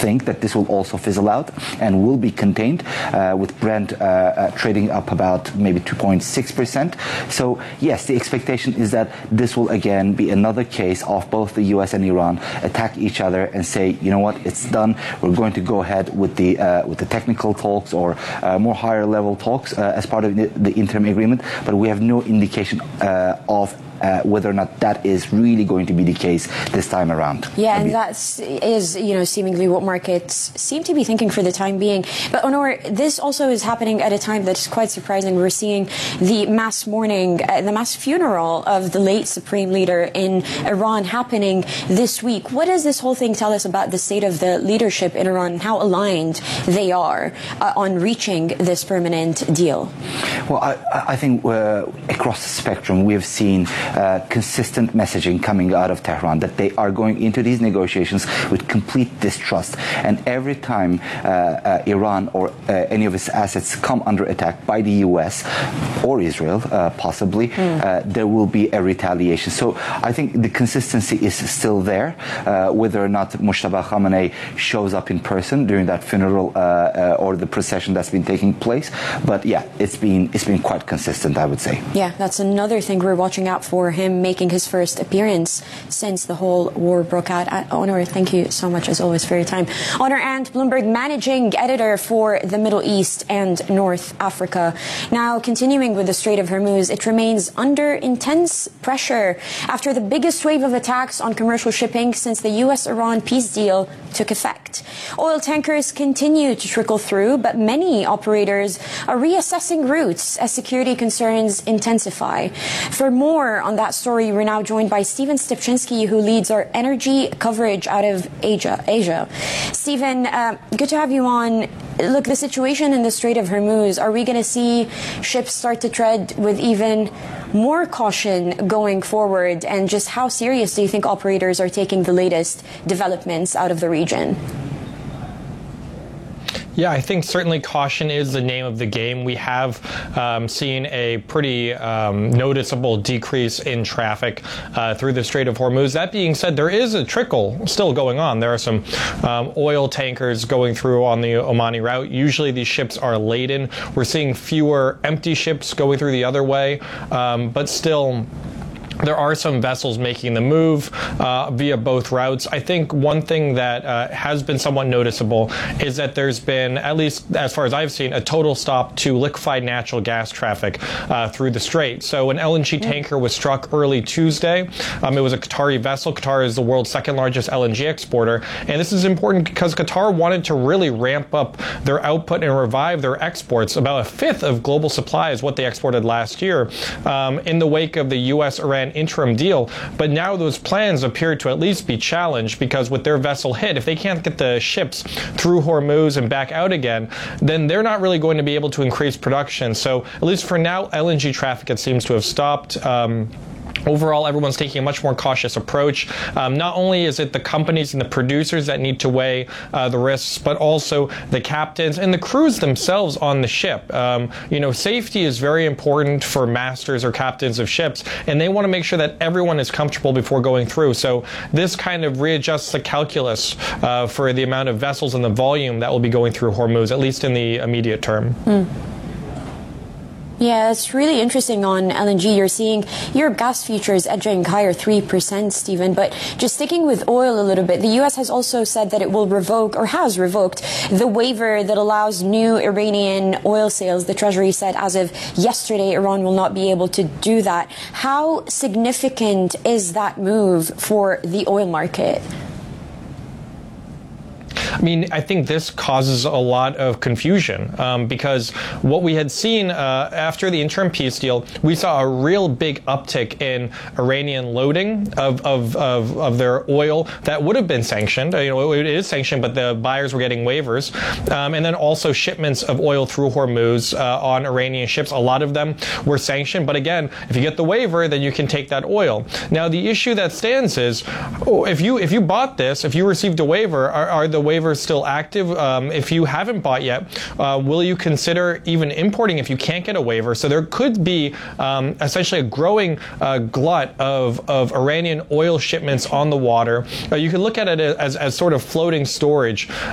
think that this will also fizzle out and will be contained, with Brent trading up about maybe 2.6%. So yes, the expectation is that this will again be another case of both the US and Iran attack each other and say, you know what, it's done. We're going to go ahead with the technical talks or more higher level talks as part of the interim agreement, but we have no indication of whether or not that is really going to be the case this time around. Yeah, and that is, you know, seemingly what markets seem to be thinking for the time being. But Onur, this also is happening at a time that's quite surprising. We're seeing the mass mourning, the mass funeral of the late supreme leader in Iran happening this week. What does this whole thing tell us about the state of the leadership in Iran and how aligned they are on reaching this permanent deal? Well, I think across the spectrum we have seen consistent messaging coming out of Tehran that they are going into these negotiations with complete distrust. And every time Iran or any of its assets come under attack by the US or Israel, possibly, there will be a retaliation. So I think the consistency is still there. Whether or not Mojtaba Khamenei shows up in person during that funeral or the procession that's been taking place. But yeah, it's been quite consistent, I would say. Yeah, that's another thing we're watching out for, him making his first appearance since the whole war broke out. Onur, thank you so much as always for your time. Onur Ant, Bloomberg managing editor for the Middle East and North Africa. Now, continuing with the Strait of Hormuz, it remains under intense pressure after the biggest wave of attacks on commercial shipping since the US-Iran peace deal took effect. Oil tankers continue to trickle through, but many operators are reassessing routes as security concerns intensify. For more on that story, we're now joined by Stephen Stepchinsky, who leads our energy coverage out of Asia. Stephen, good to have you on. Look, the situation in the Strait of Hormuz, are we going to see ships start to tread with even more caution going forward? And just how serious do you think operators are taking the latest developments out of the region? Yeah, I think certainly caution is the name of the game. We have seen a pretty noticeable decrease in traffic through the Strait of Hormuz. That being said, there is a trickle still going on. There are some oil tankers going through on the Omani route. Usually these ships are laden. We're seeing fewer empty ships going through the other way, but still there are some vessels making the move via both routes. I think one thing that has been somewhat noticeable is that there's been, at least as far as I've seen, a total stop to liquefied natural gas traffic through the strait. So an LNG tanker was struck early Tuesday. It was a Qatari vessel. Qatar is the world's second largest LNG exporter. And this is important because Qatar wanted to really ramp up their output and revive their exports. About a fifth of global supply is what they exported last year in the wake of the U.S.-Iran interim deal. But now those plans appear to at least be challenged because with their vessel hit, if they can't get the ships through Hormuz and back out again, then they're not really going to be able to increase production. So at least for now, LNG traffic, it seems to have stopped. Overall, everyone's taking a much more cautious approach. Not only is it the companies and the producers that need to weigh the risks, but also the captains and the crews themselves on the ship. Safety is very important for masters or captains of ships, and they want to make sure that everyone is comfortable before going through. So this kind of readjusts the calculus for the amount of vessels and the volume that will be going through Hormuz, at least in the immediate term. Yeah, it's really interesting on LNG. You're seeing Europe gas futures edging higher 3%, Stephen. But just sticking with oil a little bit, the U.S. has also said that it will revoke or has revoked the waiver that allows new Iranian oil sales. The Treasury said as of yesterday, Iran will not be able to do that. How significant is that move for the oil market? I mean, I think this causes a lot of confusion because what we had seen after the interim peace deal, we saw a real big uptick in Iranian loading of their oil that would have been sanctioned. It is sanctioned, but the buyers were getting waivers. And then also shipments of oil through Hormuz on Iranian ships. A lot of them were sanctioned. But again, if you get the waiver, then you can take that oil. Now, the issue that stands is, if you bought this, if you received a waiver, are the waivers still active? If you haven't bought yet, will you consider even importing if you can't get a waiver? So there could be essentially a growing glut of Iranian oil shipments on the water. You could look at it as sort of floating storage